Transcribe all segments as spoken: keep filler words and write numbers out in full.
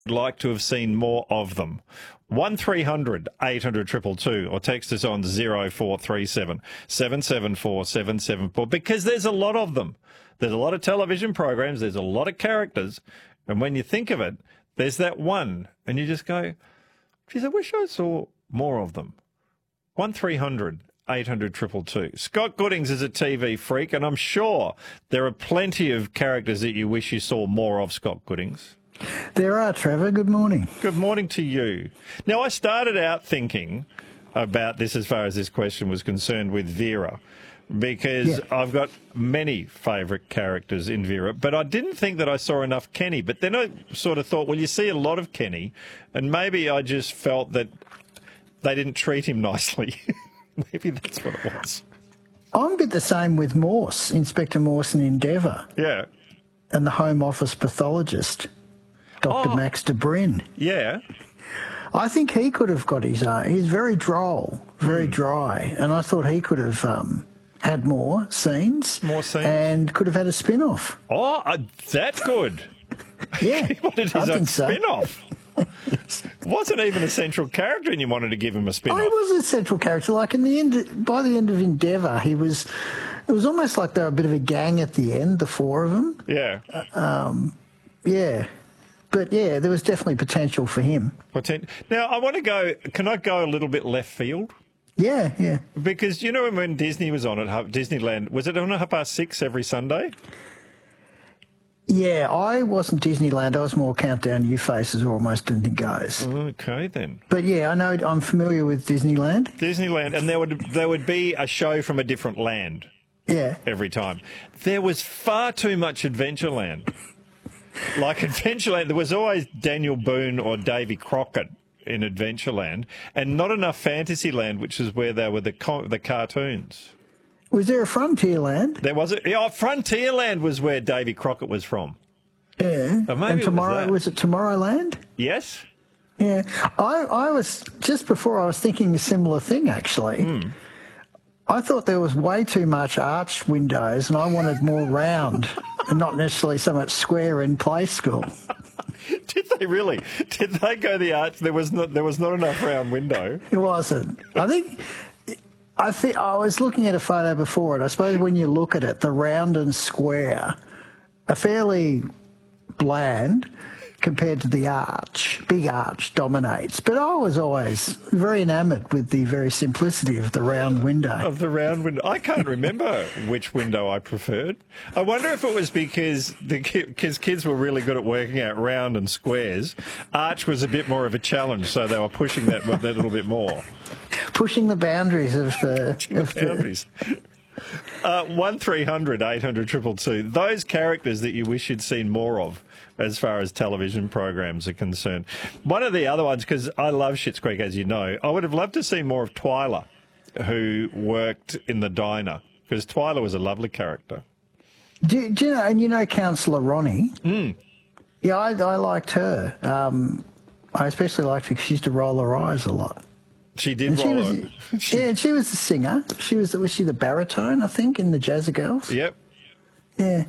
like to have seen more of them. one three hundred eight hundred two two two or text us on zero four three seven seven seven four seven seven four because there's a lot of them. There's a lot of television programs. There's a lot of characters. And when you think of it, there's that one and you just go, geez, I wish I saw more of them. one three hundred eight hundred two two two. Scott Goodings is a T V freak, and I'm sure there are plenty of characters that you wish you saw more of, Scott Goodings. There are, Trevor. Good morning. Good morning to you. Now, I started out thinking about this as far as this question was concerned with Vera, because yeah. I've got many favourite characters in Vera, but I didn't think that I saw enough Kenny. But then I sort of thought, well, you see a lot of Kenny, and maybe I just felt that they didn't treat him nicely. Maybe that's what it was. I'm a bit the same with Morse, Inspector Morse in Endeavour. Yeah. And the Home Office pathologist, Doctor Oh, Max de Bryn. Yeah. I think he could have got his own. He's very droll, very mm. dry, and I thought he could have um, had more scenes. More scenes. And could have had a spin-off. Oh, uh, that's good. Yeah. He wanted his I own think so. spin-off. Wasn't even a central character and you wanted to give him a spin-off. Oh, he was a central character. Like in the end, by the end of Endeavour, he was, it was almost like they were a bit of a gang at the end, the four of them. Yeah. Uh, um, yeah. But, yeah, there was definitely potential for him. Potent- now, I want to go, can I go a little bit left field? Yeah, yeah. Because you know when Disney was on at Disneyland, was it on at half past six every Sunday? Yeah, I wasn't Disneyland. I was more Countdown You Faces or Almost Anything Goes. Okay, then. But, yeah, I know I'm familiar with Disneyland. Disneyland, and there would there would be a show from a different land. Yeah. Every time. There was far too much Adventureland. Like Adventureland, there was always Daniel Boone or Davy Crockett in Adventureland, and not enough Fantasyland, which is where there were the co- the cartoons. Was there a Frontierland? There was a yeah, Frontierland was where Davy Crockett was from. Yeah. Or maybe and tomorrow it was, was, was it Tomorrowland? Yes. Yeah. I I was just before I was thinking a similar thing actually. Mm. I thought there was way too much arched windows, and I wanted more round, and not necessarily so much square in Play School. Did they really? Did they go the arch? There was not. There was not enough round window. It wasn't. I think. I think I was looking at a photo before it. I suppose when you look at it, the round and square are fairly bland compared to the arch. Big arch dominates. But I was always very enamoured with the very simplicity of the round window. Of the round window. I can't remember which window I preferred. I wonder if it was because the because kids were really good at working out round and squares. Arch was a bit more of a challenge, so they were pushing that, that little bit more. Pushing the boundaries of the... Of the boundaries. The... Uh, one three hundred eight hundred two two two. Those characters that you wish you'd seen more of as far as television programs are concerned. One of the other ones, because I love Schitt's Creek, as you know, I would have loved to see more of Twyla, who worked in the diner, because Twyla was a lovely character. Do, do you know, and you know Councillor Ronnie? Mm. Yeah, I, I liked her. Um, I especially liked her because she used to roll her eyes a lot. She did and roll she her. Was, yeah, and she was the singer. She was, was she the baritone, I think, in the Jazzy Girls? Yep. Yeah.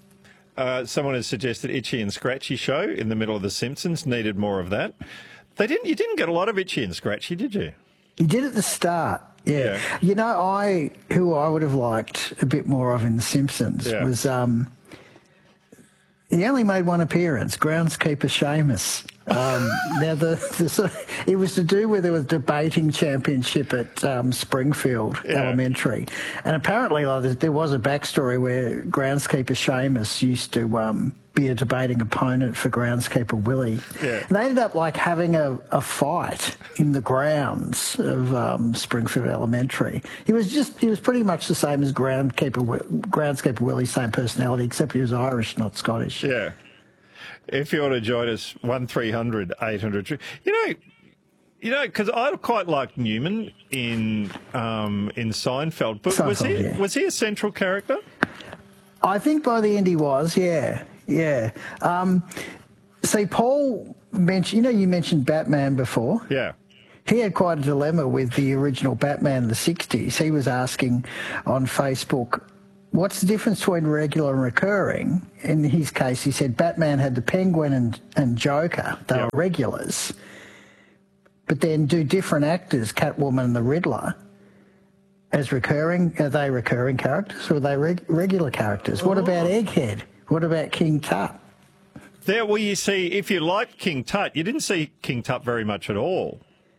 Uh, someone has suggested Itchy and Scratchy show in the middle of The Simpsons. Needed more of that. They didn't. You didn't get a lot of Itchy and Scratchy, did you? You did at the start. Yeah. yeah. You know, I who I would have liked a bit more of in The Simpsons yeah. was um, he only made one appearance, groundskeeper Seamus. Um, now, the, the it was to do with there was a debating championship at um, Springfield yeah. Elementary, and apparently like, there was a backstory where groundskeeper Seamus used to um, be a debating opponent for groundskeeper Willie. Yeah. And they ended up like having a, a fight in the grounds of um, Springfield Elementary. He was just he was pretty much the same as groundskeeper groundskeeper Willie, same personality, except he was Irish, not Scottish. Yeah. If you want to join us, one three hundred eight hundred. You know, you know, because I quite liked Newman in um, in Seinfeld, but Seinfeld, was he yeah. was he a central character? I think by the end he was. Yeah, yeah. Um, see, Paul mentioned. You know, you mentioned Batman before. Yeah. He had quite a dilemma with the original Batman in the sixties. He was asking on Facebook, what's the difference between regular and recurring? In his case, he said Batman had the Penguin and, and Joker. They yep. were regulars. But then do different actors, Catwoman and the Riddler, as recurring? Are they recurring characters or are they reg- regular characters? Oh. What about Egghead? What about King Tut? There, well, you see, if you liked King Tut, you didn't see King Tut very much at all.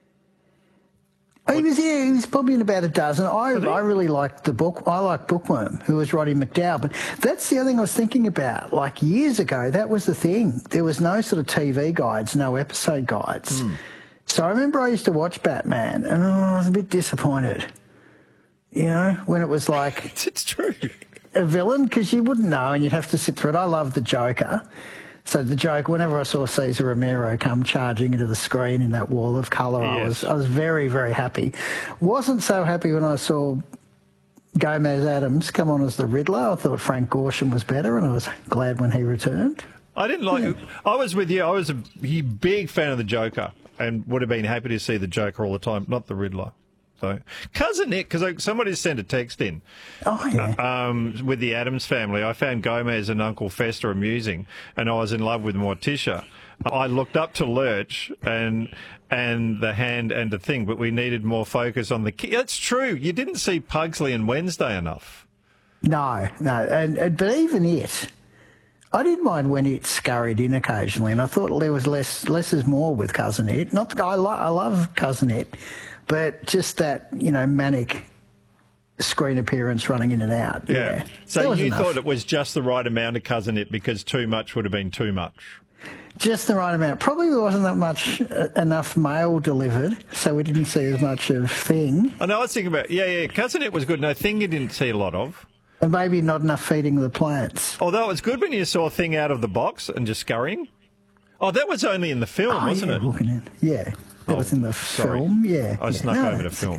He was, yeah, he was probably in about a dozen. I I really liked the book. I liked Bookworm, who was Roddy McDowall. But that's the other thing I was thinking about. Like years ago, that was the thing. There was no sort of T V guides, no episode guides. Mm. So I remember I used to watch Batman, and oh, I was a bit disappointed. You know, when it was like... It's true. A villain, because you wouldn't know, and you'd have to sit through it. I love the Joker. So the joke, whenever I saw Cesar Romero come charging into the screen in that wall of colour, yes. I was I was very, very happy. Wasn't so happy when I saw Gomez Adams come on as the Riddler. I thought Frank Gorshin was better, and I was glad when he returned. I didn't like yeah. it. I was with you. I was a big fan of the Joker and would have been happy to see the Joker all the time, not the Riddler. So, Cousin Nick, because somebody sent a text in oh, yeah. uh, um, with the Addams family. I found Gomez and Uncle Fester amusing, and I was in love with Morticia. I looked up to Lurch and and the Hand and the Thing, but we needed more focus on the kid. That's true. You didn't see Pugsley and Wednesday enough. No, no, and, and but even it, I didn't mind when it scurried in occasionally, and I thought there was less less is more with Cousin It. Not that I, lo- I love Cousin It. But just that, you know, manic screen appearance running in and out. Yeah. yeah. So you enough. thought it was just the right amount of Cousin It because too much would have been too much? Just the right amount. Probably there wasn't that much, uh, enough mail delivered, so we didn't see as much of Thing. I know, I was thinking about, yeah, yeah, Cousin It was good. No, Thing you didn't see a lot of. And maybe not enough feeding the plants. Although it was good when you saw Thing out of the box and just scurrying. Oh, that was only in the film, oh, wasn't yeah, it? Looking at, yeah. That oh, was in the sorry. film, yeah. I yeah. snuck no, over the film.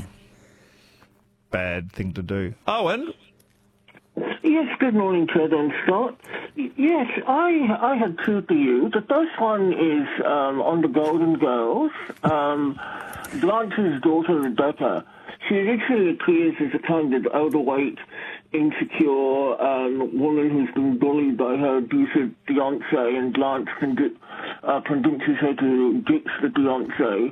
Bad thing to do. Owen? Yes, good morning, Ted and Scott. Yes, I I had two for you. The first one is um, on the Golden Girls. Um, Blanche's daughter, Rebecca, she originally appears as a kind of overweight, insecure um, woman who's been bullied by her abusive fiancé, and Blanche condu- uh, convinces her to ditch the fiancé.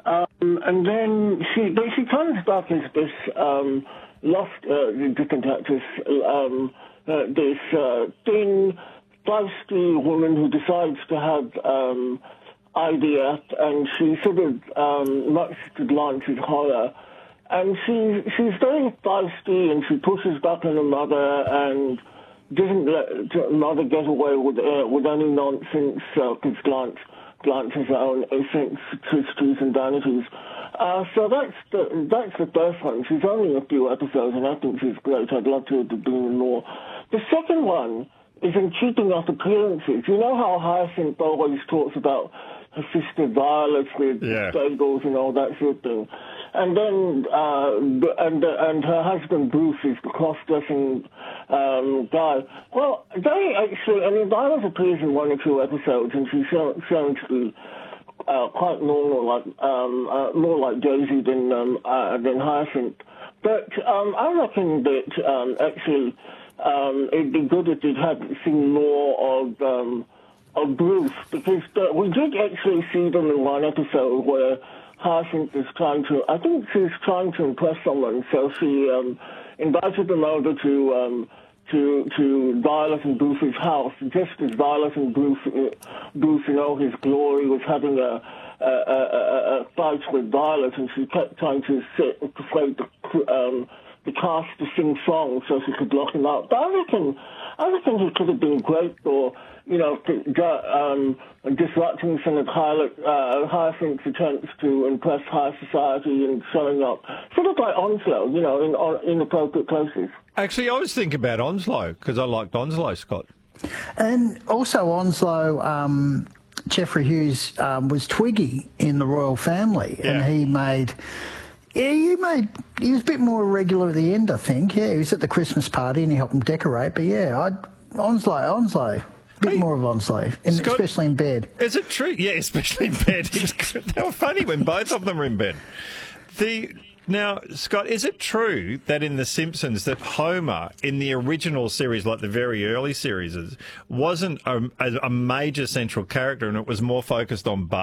Um, and then she, then she comes back as this um, lost, uh, different actress, um, uh, this uh, thin, feisty woman who decides to have um, I V F, and she sort of, um, much to Blanche's horror, and she, she's very feisty, and she pushes back on her mother and doesn't let her mother get away with uh, with any nonsense, because uh, Blanche, Blanche has her own eccentricities and vanities. Uh, so that's the, that's the first one. She's only a few episodes, and I think she's great. I'd love to have been more. The second one is in keeping up appearances. You know how Hyacinth always talks about her sister Violet with yeah. stables and all that sort of thing. And then, uh, and uh, and her husband Bruce is the cross-dressing um, guy. Well, they actually, I mean, Violet appears in one or two episodes, and she's shown, shown to be uh, quite normal, like um, uh, more like Daisy than um, uh, than Hyacinth. But um, I reckon that um, actually um, it'd be good if you'd had seen more of um, of Bruce, because the, we did actually see them in one episode where Hyacinth is trying to, I think she's trying to impress someone, so she um, invited them over to um, to to Violet and Bruce's house, just as Violet and Bruce, uh, Bruce in all his glory, was having a, a, a, a fight with Violet, and she kept trying to sit and persuade the, um, the cast to sing songs so she could lock him out. But I reckon, I reckon he could have been great for, you know, um, disrupting some of uh, Hyacinth's attempts to impress high society and showing up, sort of like Onslow, you know, in inappropriate places. Actually, I was thinking about Onslow, because I liked Onslow, Scott. And also Onslow, um, Jeffrey Hughes um, was Twiggy in the Royal Family, yeah. and he made... Yeah, he made. He was a bit more regular at the end, I think. Yeah, he was at the Christmas party and he helped them decorate. But yeah, I'd, Onslow, Onslow, a bit hey, more of Onslow, and Scott, especially in bed. Is it true? Yeah, especially in bed. They were funny when both of them were in bed. The Now, Scott, is it true that in The Simpsons that Homer, in the original series, like the very early series, wasn't a, a major central character and it was more focused on Bart?